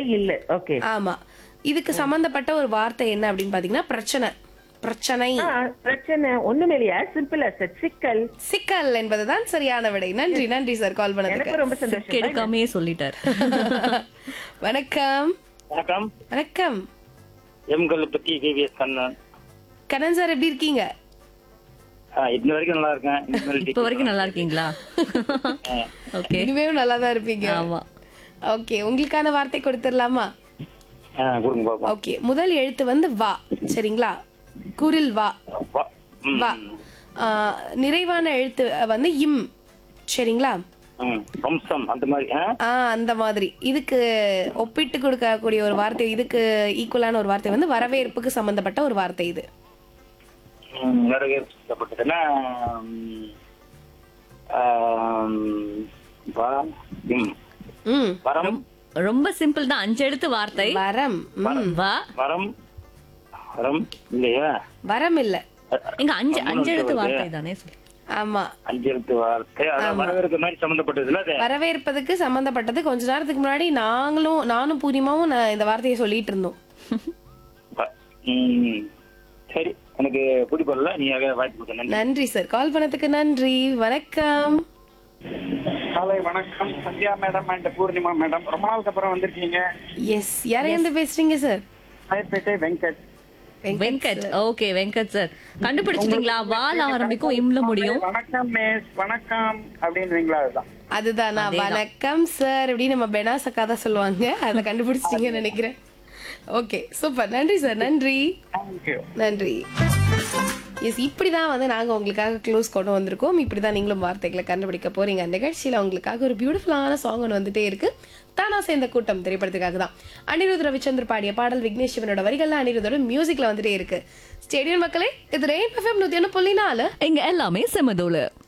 இல்ல. ஓகே. ஆமா. இதுக்கு சம்பந்தப்பட்ட ஒரு வார்த்தை என்ன அப்படின்னு பாத்தீங்கன்னா பிரச்சனை. பிரச்சனை. பிரச்சனை ஒண்ணுமே இல்லையா? சிம்பிளா சார், சிக்கல். சிக்கல் என்பதுதான் சரியான விடை. நன்றி நன்றி சார் கால் பண்ணதுக்கு. எனக்கு ரொம்ப சந்தோஷம். எடுக்காமே சொல்லிட்டார். வணக்கம். வணக்கம். வணக்கம் எம்கள் பத்தி கேவிஎஸ் கண்ணன். கண்ணன் சார் எப்படி இருக்கீங்க? இன்ன வரைக்கும் நல்லா இருக்கேன். இப்ப வரைக்கும் நல்லா இருக்கீங்களா? ஓகே. இனிமேலும் நல்லா தான் இருப்பீங்க. ஆமா. ஓகே, உங்களுக்கான வார்த்தை கொடுத்துடலாமா? கொடுங்க பாப்போம். ஓகே, முதல் எழுத்து வந்து வா. சரிங்களா? குரில் வா. வா. நிறைவான எழுத்து வந்து இம். சரிங்களா? வம்சம் அந்த மாதிரி. அந்த மாதிரி. இதுக்கு ஒப்பிட்டு கொடுக்கக்கூடிய ஒரு வார்த்தை, இதுக்கு ஈக்குவலான ஒரு வார்த்தை வந்து வரவேற்புக்கு சம்பந்தப்பட்ட ஒரு வார்த்தை இது. வரவேற்பட்டதுன்னா வரம். ரொம்ப சிம்பிள் தான். 5 எழுத்து வார்த்தை. வரம். வா. வரம். வரம் இல்லையா? வரம் இல்ல. எங்க 5 எழுத்து வார்த்தை தானே சொல்லு. ஆமா, 5 எழுத்து வார்த்தை. அதான் வரவேற்பு மாதிரி சம்பந்தப்பட்டதுல அது. வரவேற்பதுக்கு சம்பந்தப்பட்டது. கொஞ்ச நேரத்துக்கு முன்னாடி நானும் பூர்ணிமாவும் இந்த வார்த்தையை சொல்லிட்டு இருந்தோம். சரி, எனக்கு பிடிப்படல. நீ வாய்ப்பு கொடுக்க நன்றி சார் கால் பண்ணதுக்கு. நன்றி. வணக்கம். காலை வணக்கம் Sandhya madam and Purnima madam. ரொம்ப நாளுக்கு அப்புறம் வந்திருக்கீங்க. எஸ், யாரையிருந்து பேசுறீங்க sir? Royapettah Venkat. Venkat. Okay Venkat sir, கண்டுபிடிச்சிட்டீங்களா? வால ஆரம்பிக்கும், இம்ல முடியும். வணக்கம் மிஸ், வணக்கம் அப்படின்றீங்களா? அதுதான். அதுதானா? வணக்கம் சார் அப்படின்னு நம்ம பெனாசக்கா தான் சொல்லுவாங்க. அதை கண்டுபிடிச்சிட்டீங்கன்னு நினைக்கிறேன். Okay, super. நன்றி சார். நன்றி நன்றி. எஸ், இப்படிதான் வந்து நாங்க உங்களுக்காக க்ளோஸ் கொண்டு வந்திருக்கோம். இப்படிதான் நீங்களும் வார்த்தைகளை கண்டுபிடிக்க போறீங்க. நிகழ்ச்சியில உங்களுக்காக ஒரு பியூட்டிஃபுல்லான சாங் ஒன்று வந்துட்டே இருக்கு. தானா சேர்ந்த கூட்டம் திரைப்படத்துக்காக தான் அனிருத் ரவிச்சந்திர பாடிய பாடல் விக்னேஷ் சிவனோட வரிகள்ல அனிருத்தோட மியூசிக்ல வந்துட்டே இருக்கு. ஸ்டேடியம் மக்களே, இது ரெயின் எஃப்எம் 101.4. இங்க எல்லாமே செமதோல.